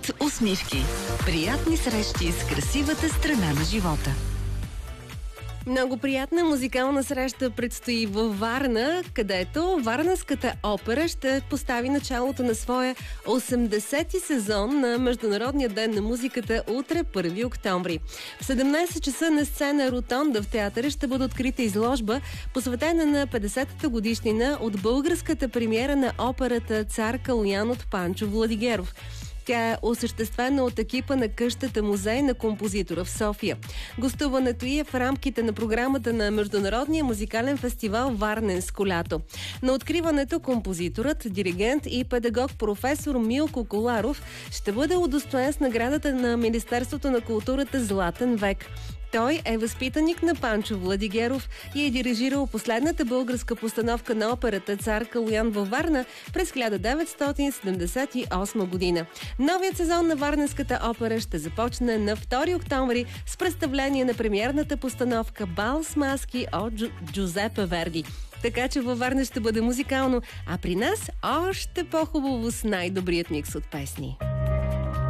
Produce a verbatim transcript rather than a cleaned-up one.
От усмивки. Приятни срещи с красивата страна на живота. Много приятна музикална среща предстои във Варна, където Варненската опера ще постави началото на своя осемдесети сезон на Международния ден на музиката утре, първи октомври. В седемнайсет часа на сцена Ротонда в театъра ще бъде открита изложба, посветена на петдесетата годишнина от българската премиера на операта Цар Калоян от Панчо Владигеров. Тя е осъществена от екипа на къщата музей на композитора в София. Гостуването й е в рамките на програмата на Международния музикален фестивал Варненско лято. На откриването композиторът, диригент и педагог професор Милко Коларов ще бъде удостоен с наградата на Министерството на културата Златен век. Той е възпитаник на Панчо Владигеров и е дирижирал последната българска постановка на операта Цар Калоян във Варна през хиляда деветстотин седемдесет и осма година. Новият сезон на Варненската опера ще започне на втори октомври с представление на премиерната постановка Бал с маски от Джу... Джузепе Верди. Така че във Варна ще бъде музикално, а при нас още по-хубаво с най-добрият микс от песни.